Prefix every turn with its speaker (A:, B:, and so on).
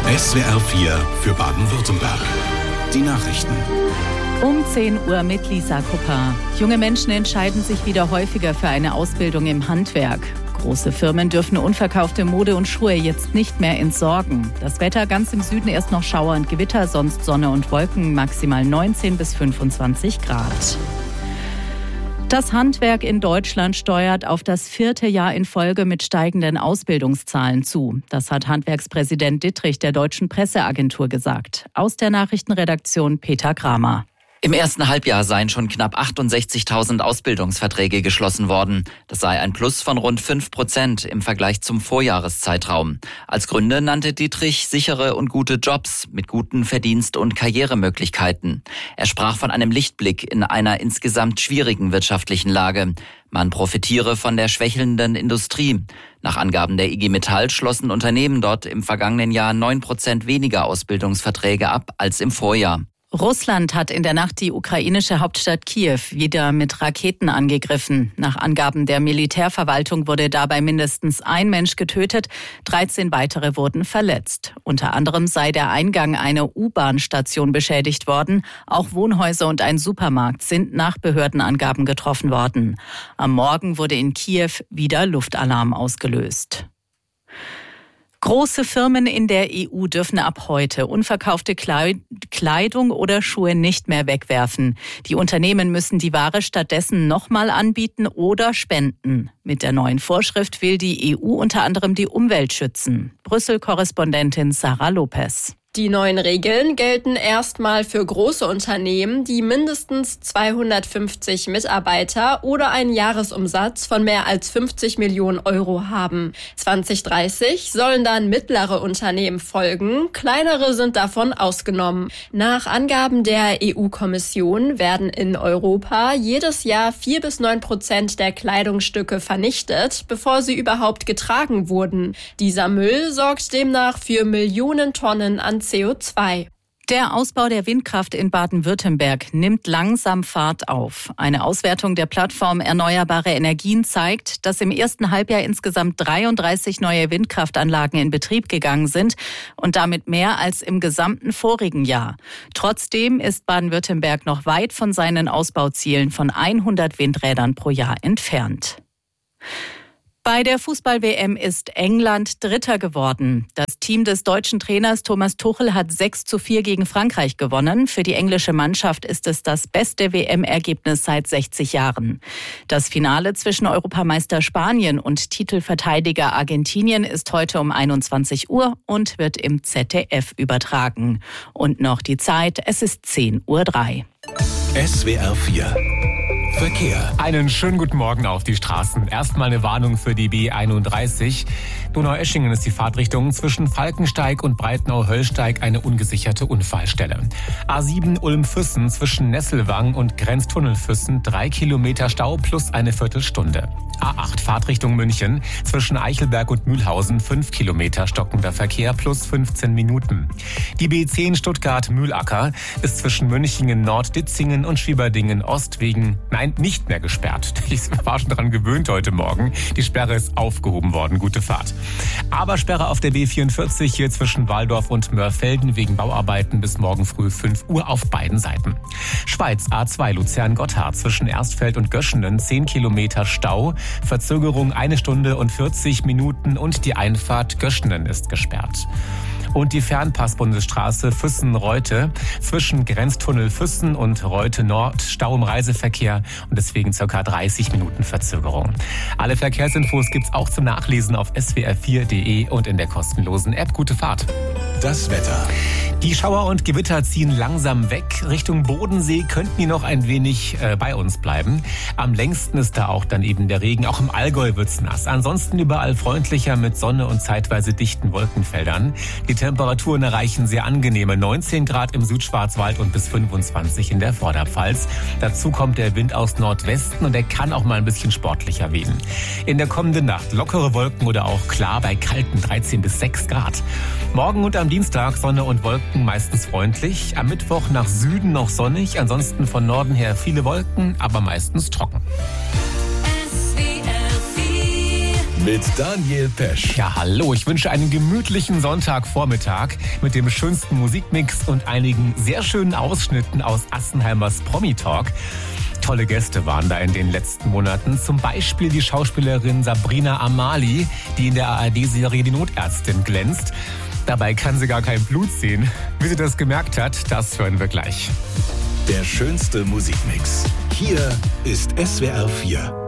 A: SWR 4 für Baden-Württemberg. Die Nachrichten.
B: Um 10 Uhr mit Lisa Kupper. Junge Menschen entscheiden sich wieder häufiger für eine Ausbildung im Handwerk. Große Firmen dürfen unverkaufte Mode und Schuhe jetzt nicht mehr entsorgen. Das Wetter ganz im Süden erst noch Schauer und Gewitter, sonst Sonne und Wolken, maximal 19 bis 25 Grad. Das Handwerk in Deutschland steuert auf das 4. Jahr in Folge mit steigenden Ausbildungszahlen zu. Das hat Handwerkspräsident Dittrich der Deutschen Presseagentur gesagt. Aus der Nachrichtenredaktion Peter Kramer.
C: Im ersten Halbjahr seien schon knapp 68.000 Ausbildungsverträge geschlossen worden. Das sei ein Plus von rund 5% im Vergleich zum Vorjahreszeitraum. Als Gründe nannte Dittrich sichere und gute Jobs mit guten Verdienst- und Karrieremöglichkeiten. Er sprach von einem Lichtblick in einer insgesamt schwierigen wirtschaftlichen Lage. Man profitiere von der schwächelnden Industrie. Nach Angaben der IG Metall schlossen Unternehmen dort im vergangenen Jahr 9% weniger Ausbildungsverträge ab als im Vorjahr.
B: Russland hat in der Nacht die ukrainische Hauptstadt Kiew wieder mit Raketen angegriffen. Nach Angaben der Militärverwaltung wurde dabei mindestens ein Mensch getötet, 13 weitere wurden verletzt. Unter anderem sei der Eingang einer U-Bahn-Station beschädigt worden. Auch Wohnhäuser und ein Supermarkt sind nach Behördenangaben getroffen worden. Am Morgen wurde in Kiew wieder Luftalarm ausgelöst. Große Firmen in der EU dürfen ab heute unverkaufte Kleidung oder Schuhe nicht mehr wegwerfen. Die Unternehmen müssen die Ware stattdessen nochmal anbieten oder spenden. Mit der neuen Vorschrift will die EU unter anderem die Umwelt schützen. Brüssel-Korrespondentin Sarah Lopez.
D: Die neuen Regeln gelten erstmal für große Unternehmen, die mindestens 250 Mitarbeiter oder einen Jahresumsatz von mehr als 50 Millionen Euro haben. 2030 sollen dann mittlere Unternehmen folgen, kleinere sind davon ausgenommen. Nach Angaben der EU-Kommission werden in Europa jedes Jahr 4-9% der Kleidungsstücke vernichtet, bevor sie überhaupt getragen wurden. Dieser Müll sorgt demnach für Millionen Tonnen an CO2.
B: Der Ausbau der Windkraft in Baden-Württemberg nimmt langsam Fahrt auf. Eine Auswertung der Plattform Erneuerbare Energien zeigt, dass im ersten Halbjahr insgesamt 33 neue Windkraftanlagen in Betrieb gegangen sind und damit mehr als im gesamten vorigen Jahr. Trotzdem ist Baden-Württemberg noch weit von seinen Ausbauzielen von 100 Windrädern pro Jahr entfernt. Bei der Fußball-WM ist England Dritter geworden. Das Team des deutschen Trainers Thomas Tuchel hat 6:4 gegen Frankreich gewonnen. Für die englische Mannschaft ist es das beste WM-Ergebnis seit 60 Jahren. Das Finale zwischen Europameister Spanien und Titelverteidiger Argentinien ist heute um 21 Uhr und wird im ZDF übertragen. Und noch die Zeit, es ist 10:03 Uhr.
A: SWR 4 Verkehr.
E: Einen schönen guten Morgen auf die Straßen. Erstmal eine Warnung für die B31. Donaueschingen ist die Fahrtrichtung. Zwischen Falkensteig und Breitnau-Höllsteig eine ungesicherte Unfallstelle. A7 Ulm-Füssen zwischen Nesselwang und Grenztunnel-Füssen 3 Kilometer Stau plus eine Viertelstunde. A8 Fahrtrichtung München zwischen Eichelberg und Mühlhausen 5 Kilometer stockender Verkehr plus 15 Minuten. Die B10 Stuttgart-Mühlacker ist zwischen Münchingen-Nord-Ditzingen und Schwieberdingen-Ost nicht mehr gesperrt. Ich war schon daran gewöhnt heute Morgen. Die Sperre ist aufgehoben worden. Gute Fahrt. Aber Sperre auf der B44 hier zwischen Waldorf und Mörfelden wegen Bauarbeiten bis morgen früh 5 Uhr auf beiden Seiten. Schweiz A2 Luzern-Gotthard zwischen Erstfeld und Göschenen 10 Kilometer Stau. Verzögerung 1 Stunde und 40 Minuten und die Einfahrt Göschenen ist gesperrt. Und die Fernpass-Bundesstraße Füssen-Reute zwischen Grenztunnel Füssen und Reute Nord Stau im Reiseverkehr und deswegen ca. 30 Minuten Verzögerung. Alle Verkehrsinfos gibt's auch zum Nachlesen auf swr4.de und in der kostenlosen App. Gute Fahrt.
A: Das Wetter.
E: Die Schauer und Gewitter ziehen langsam weg. Richtung Bodensee könnten die noch ein wenig bei uns bleiben. Am längsten ist da auch dann eben der Regen. Auch im Allgäu wird's nass. Ansonsten überall freundlicher mit Sonne und zeitweise dichten Wolkenfeldern. Die Temperaturen erreichen sehr angenehme 19 Grad im Südschwarzwald und bis 25 in der Vorderpfalz. Dazu kommt der Wind aus Nordwesten und er kann auch mal ein bisschen sportlicher wehen. In der kommenden Nacht lockere Wolken oder auch klar bei kalten 13 bis 6 Grad. Morgen und am Dienstag Sonne und Wolken, meistens freundlich. Am Mittwoch nach Süden noch sonnig, ansonsten von Norden her viele Wolken, aber meistens trocken.
A: mit Daniel Pesch.
E: Ja, hallo, ich wünsche einen gemütlichen Sonntagvormittag mit dem schönsten Musikmix und einigen sehr schönen Ausschnitten aus Assenheimers Promi-Talk. Tolle Gäste waren da in den letzten Monaten. Zum Beispiel die Schauspielerin Sabrina Amali, die in der ARD-Serie Die Notärztin glänzt. Dabei kann sie gar kein Blut sehen. Wie sie das gemerkt hat, das hören wir gleich.
A: Der schönste Musikmix. Hier ist SWR 4.